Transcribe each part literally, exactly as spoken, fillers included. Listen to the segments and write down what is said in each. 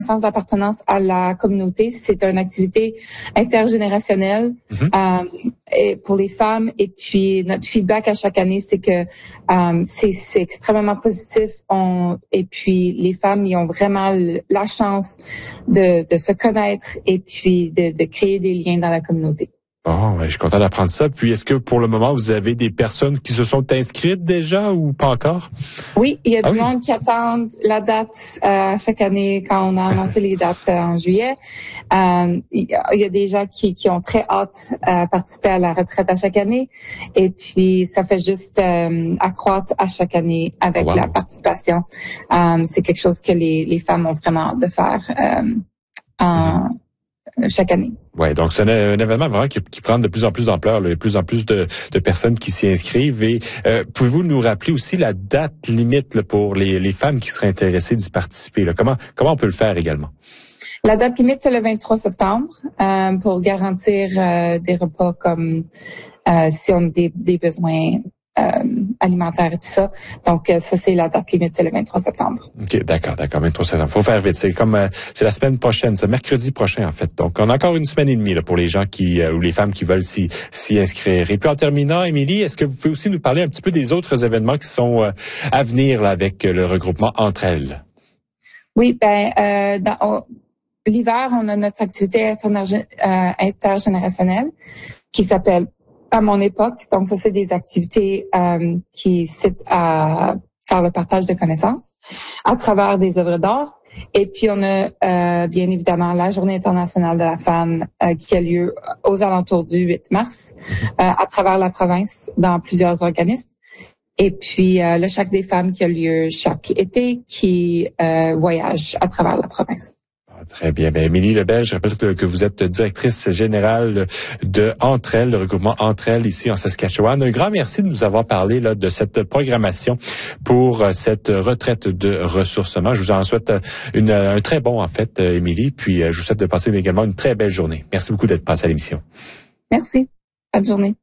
sens d'appartenance à la communauté. C'est une activité intergénérationnelle mm-hmm. euh, et pour les femmes. Et puis, notre feedback à chaque année, c'est que euh, c'est, c'est extrêmement positif. On, et puis, les femmes, ils ont vraiment la chance de, de se connaître et puis de, de créer des liens dans la communauté. Bon, ben, je suis content d'apprendre ça. Puis, est-ce que pour le moment, vous avez des personnes qui se sont inscrites déjà ou pas encore? Oui, il y a ah du oui. monde qui attend la date euh, chaque année quand on a annoncé les dates euh, en juillet. Euh, il y a des gens qui, qui ont très hâte à participer à la retraite à chaque année. Et puis, ça fait juste euh, accroître à chaque année avec wow. la participation. Euh, c'est quelque chose que les, les femmes ont vraiment hâte de faire euh, en... Mm-hmm. chaque année. Ouais, donc c'est un, un événement vraiment qui, qui prend de plus en plus d'ampleur, là, il y a de plus en plus de, de personnes qui s'y inscrivent. Et euh, pouvez-vous nous rappeler aussi la date limite là, pour les, les femmes qui seraient intéressées d'y participer là? Comment comment on peut le faire également? La date limite c'est le vingt-trois septembre euh, pour garantir euh, des repas comme euh, si on a des, des besoins Euh, alimentaire et tout ça. Donc, euh, ça, c'est la date limite, c'est le vingt-trois septembre. OK, d'accord, d'accord, vingt-trois septembre. Faut faire vite. C'est comme, euh, c'est la semaine prochaine, c'est mercredi prochain, en fait. Donc, on a encore une semaine et demie, là, pour les gens qui, euh, ou les femmes qui veulent s'y, s'y inscrire. Et puis, en terminant, Émilie, est-ce que vous pouvez aussi nous parler un petit peu des autres événements qui sont euh, à venir, là, avec le regroupement Entre Elles? Oui, ben, euh, dans, on, l'hiver, on a notre activité intergé- euh, intergénérationnelle qui s'appelle à mon époque. Donc, ça, c'est des activités euh, qui citent à faire le partage de connaissances à travers des œuvres d'art. Et puis, on a euh, bien évidemment la Journée internationale de la femme euh, qui a lieu aux alentours du huit mars euh, à travers la province dans plusieurs organismes. Et puis, euh, le Chèque des femmes qui a lieu chaque été qui euh, voyage à travers la province. Très bien. Ben, Émilie Lebel, je rappelle que vous êtes directrice générale de Entre Elles, le regroupement Entre Elles ici en Saskatchewan. Un grand merci de nous avoir parlé là de cette programmation pour cette retraite de ressourcement. Je vous en souhaite une, un très bon, en fait, Émilie. Puis, je vous souhaite de passer également une très belle journée. Merci beaucoup d'être passée à l'émission. Merci. Bonne journée.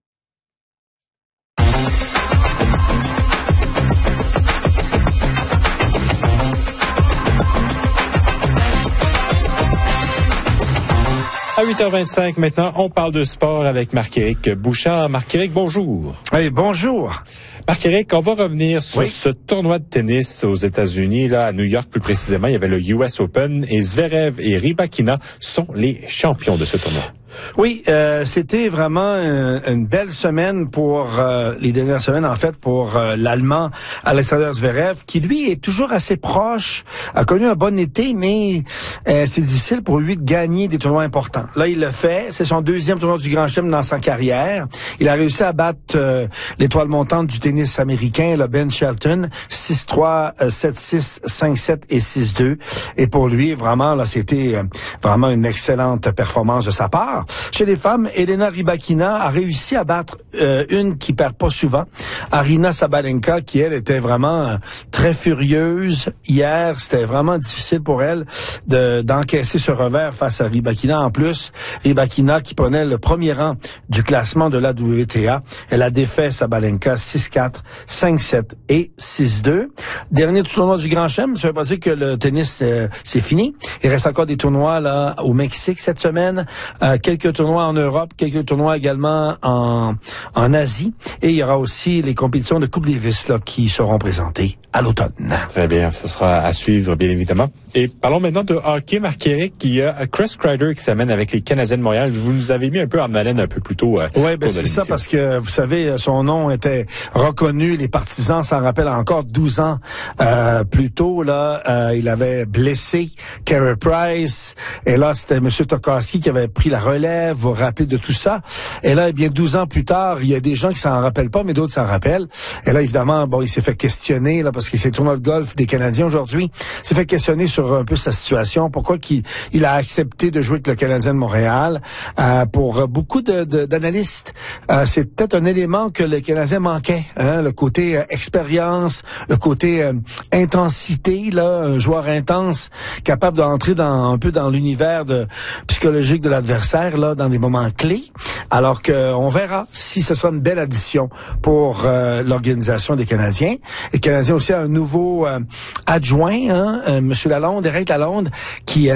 À huit heures vingt-cinq maintenant, on parle de sport avec Marc-Éric Bouchard. Marc-Éric, bonjour. Oui, bonjour. Marc-Éric, on va revenir sur oui. ce tournoi de tennis aux États-Unis, là, à New York plus précisément. Il y avait le U S Open et Zverev et Rybakina sont les champions de ce tournoi. Oui, euh, c'était vraiment une, une belle semaine pour euh, les dernières semaines, en fait, pour euh, l'Allemand Alexander Zverev, qui lui est toujours assez proche, a connu un bon été, mais euh, c'est difficile pour lui de gagner des tournois importants. Là, il le fait. C'est son deuxième tournoi du Grand Chelem dans sa carrière. Il a réussi à battre euh, l'étoile montante du tennis américain, le Ben Shelton, six trois, sept six, cinq sept et six deux. Et pour lui, vraiment, là, c'était euh, vraiment une excellente performance de sa part. Chez les femmes, Elena Rybakina a réussi à battre euh, une qui perd pas souvent, Aryna Sabalenka, qui elle était vraiment euh, très furieuse hier. C'était vraiment difficile pour elle de d'encaisser ce revers face à Rybakina. En plus, Rybakina qui prenait le premier rang du classement de la W T A, elle a défait Sabalenka six quatre, cinq sept et six deux. Dernier tournoi du Grand Chelem, ça veut pas dire que le tennis euh, c'est fini. Il reste encore des tournois là au Mexique cette semaine. Euh, quelques tournois en Europe, quelques tournois également en en Asie, et il y aura aussi les compétitions de Coupe Davis là qui seront présentées à l'automne. Très bien, ce sera à suivre bien évidemment. Et parlons maintenant de hockey, Marc-Éric, qui y a Chris Kreider qui s'amène avec les Canadiens de Montréal. Vous nous avez mis un peu en haleine un peu plus tôt. Euh, oui, ben c'est ça, parce que vous savez, son nom était reconnu, les partisans s'en rappellent encore douze ans euh, plus tôt là, euh, il avait blessé Carey Price, et là c'était M. Tokarski qui avait pris la relève. Vous vous rappelez de tout ça. Et là, eh bien, douze ans plus tard, il y a des gens qui s'en rappellent pas, mais d'autres s'en rappellent. Et là, évidemment, bon, il s'est fait questionner, là, parce qu'il s'est tourné le golf des Canadiens aujourd'hui. Il s'est fait questionner sur un peu sa situation. Pourquoi qu'il il a accepté de jouer avec le Canadien de Montréal. Euh, pour beaucoup de, de, d'analystes, euh, c'est peut-être un élément que le Canadien manquait, hein, le côté euh, expérience, le côté euh, intensité, là, un joueur intense, capable d'entrer dans un peu dans l'univers de, psychologique de l'adversaire, là, dans des moments clés. Alors que on verra si ce sera une belle addition pour euh, l'organisation des Canadiens. Les Canadiens aussi a un nouveau euh, adjoint, hein, euh, M. Lalonde, Eric Lalonde, qui